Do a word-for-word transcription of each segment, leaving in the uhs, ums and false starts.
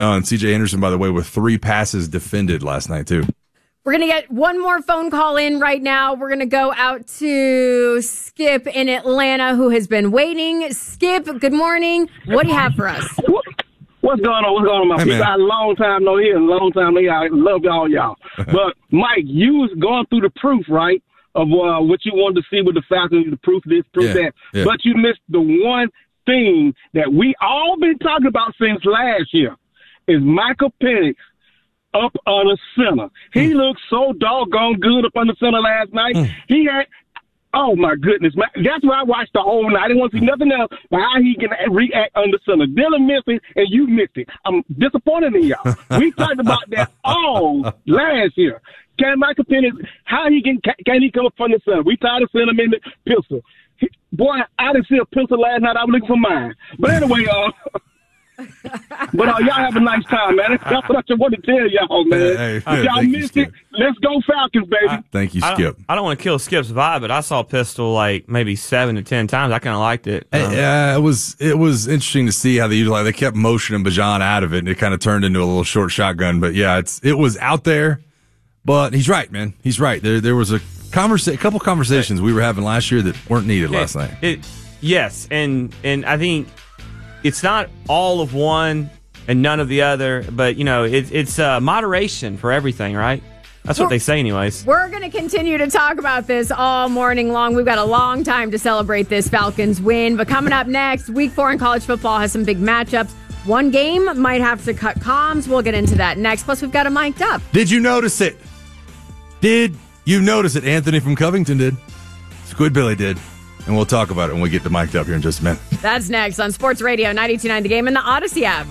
Uh, and C J Anderson, by the way, with three passes defended last night, too. We're going to get one more phone call in right now. We're going to go out to Skip in Atlanta, who has been waiting. Skip, good morning. What do you have for us? What's going on? What's going on, my hey, people? man. I long time no here, long time no here. I love all y'all. But, Mike, you was going through the proof, right, of uh, what you wanted to see with the Falcons, the proof this, proof yeah, that. Yeah. But you missed the one thing that we all been talking about since last year is Michael Penix up on the center. He mm. looked so doggone good up on the center last night. Mm. He had, oh my goodness, man. That's why I watched the whole night. I didn't want to see nothing else but how he can react under center. Dylan missed it, and you missed it. I'm disappointed in y'all. We talked about that all last year. Can Michael Penix, how he can, can he come up from the center? We tried to send him in the pistol. He, boy, I didn't see a pistol last night. I was looking for mine. But anyway, uh, but uh, y'all have a nice time, man. That's what I just want to tell y'all, man. Hey, hey, if y'all missed you, it, let's go Falcons, baby. I, thank you, Skip. I don't, I don't want to kill Skip's vibe, but I saw Pistol like maybe seven to ten times. I kind of liked it. Um, yeah, it was it was interesting to see how they utilized. They kept motioning Bijan out of it, and it kind of turned into a little short shotgun. But yeah, it's it was out there. But he's right, man. He's right. There there was a conversa- a couple conversations we were having last year that weren't needed it, last night. It, yes, and and I think it's not all of one and none of the other, but, you know, it, it's uh, moderation for everything, right? That's what we're, they say anyways. We're going to continue to talk about this all morning long. We've got a long time to celebrate this Falcons win. But coming up next, week four in college football has some big matchups. One game might have to cut comms. We'll get into that next. Plus, we've got a mic'd up. Did you notice it? Did you notice it? Anthony from Covington did. Squid Billy did. And we'll talk about it when we get the mic'd up here in just a minute. That's next on Sports Radio ninety-two point nine The Game and the Odyssey app.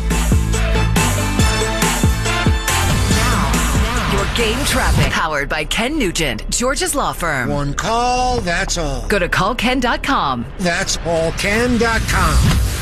Your game traffic. Powered by Ken Nugent, George's Law Firm. One call, that's all. Go to call ken dot com. That's all ken dot com.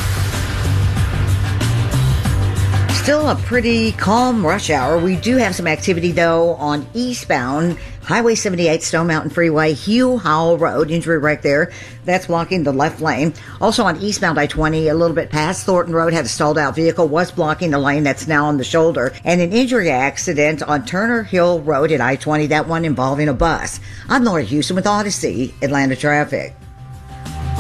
Still a pretty calm rush hour. We do have some activity, though, on eastbound Highway seventy-eight, Stone Mountain Freeway, Hugh Howell Road. Injury wreck there. That's blocking the left lane. Also on eastbound I twenty, a little bit past Thornton Road, had a stalled out vehicle, was blocking the lane. That's now on the shoulder. And an injury accident on Turner Hill Road at I twenty, that one involving a bus. I'm Laura Houston with Odyssey, Atlanta Traffic.